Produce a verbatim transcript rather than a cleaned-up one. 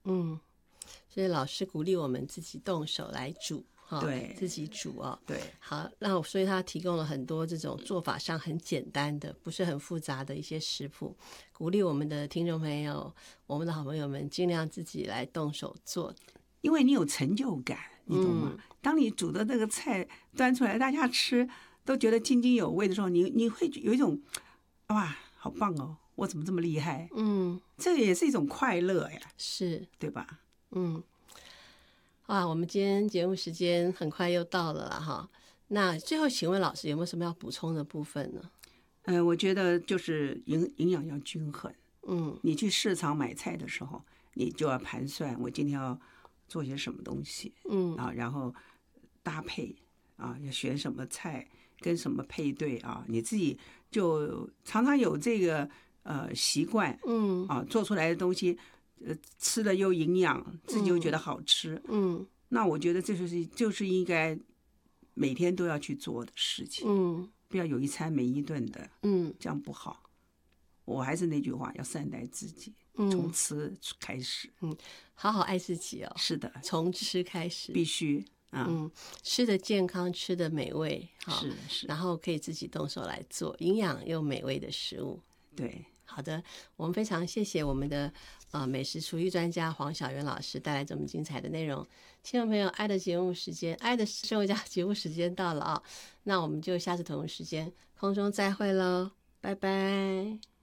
嗯，所以老师鼓励我们自己动手来煮。哦、 对， 自己煮哦。 对， 好，那所以他提供了很多这种做法上很简单的，不是很复杂的一些食谱，鼓励我们的听众朋友、我们的好朋友们尽量自己来动手做， 因为你有成就感，你懂吗？嗯、当你煮的那个菜端出来，大家吃都觉得津津有味的时候，你你会有一种哇，好棒哦，我怎么这么厉害？嗯，这也是一种快乐呀， 是， 对吧？ 嗯。啊，我们今天节目时间很快又到了啦哈。那最后，请问老师有没有什么要补充的部分呢？ 呃，我觉得就是营营养要均衡。嗯，你去市场买菜的时候，你就要盘算我今天要做些什么东西。嗯啊，然后搭配啊，要选什么菜跟什么配对啊，你自己就常常有这个呃习惯。嗯啊，做出来的东西。呃，吃了又营养，自己又觉得好吃，嗯，那我觉得这就是就是应该每天都要去做的事情，嗯，不要有一餐没一顿的，嗯，这样不好。我还是那句话，要善待自己，嗯、从吃开始， 嗯，好好爱自己哦， 是的， 从吃开始， 必须啊， 嗯，吃的健康，吃的美味， 是是， 然后可以自己动手来做营养又美味的食物， 对。 好的，我们非常谢谢我们的呃美食厨艺专家黄小媛老师带来这么精彩的内容。听众朋友，爱的节目时间，爱的生活家节目时间到了啊，那我们就下次同一时间空中再会喽，拜拜。